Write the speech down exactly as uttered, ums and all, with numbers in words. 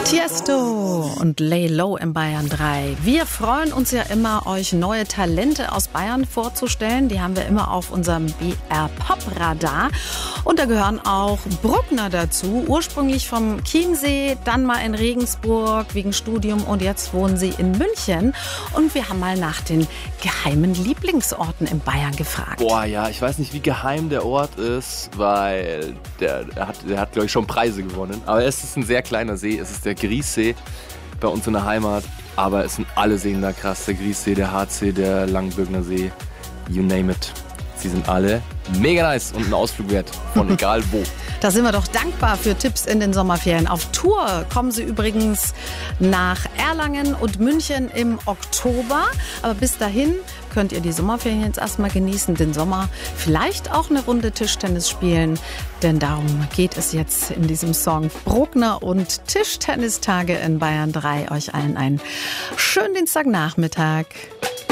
Tiesto und Lay Low im Bayern drei. Wir freuen uns ja immer, euch neue Talente aus Bayern vorzustellen. Die haben wir immer auf unserem B R-Pop-Radar. Und da gehören auch Bruckner dazu. Ursprünglich vom Chiemsee, dann mal in Regensburg wegen Studium und jetzt wohnen sie in München. Und wir haben mal nach den geheimen Lieblingsorten in Bayern gefragt. Boah, ja, ich weiß nicht, wie geheim der Ort ist, weil der, der hat, der hat glaube ich, schon Preise gewonnen. Aber es ist ein sehr kleiner See, es ist der Griessee bei uns in der Heimat. Aber es sind alle Seen da krass, der Griessee, der Hartsee, der Langenbürgner See, you name it. Sie sind alle mega nice und ein Ausflug wert, von egal wo. Da sind wir doch dankbar für Tipps in den Sommerferien. Auf Tour kommen sie übrigens nach Erlangen und München im Oktober. Aber bis dahin könnt ihr die Sommerferien jetzt erstmal genießen, den Sommer. Vielleicht auch eine Runde Tischtennis spielen, denn darum geht es jetzt in diesem Song. Bruckner und Tischtennistage in Bayern drei. Euch allen einen schönen Dienstagnachmittag.